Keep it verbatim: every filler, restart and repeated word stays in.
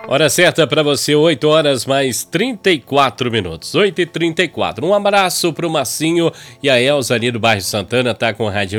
Hora certa para você, oito horas mais trinta e quatro minutos. oito e trinta e quatro. Um abraço pro Massinho e a Elza ali do bairro Santana, tá com o rádio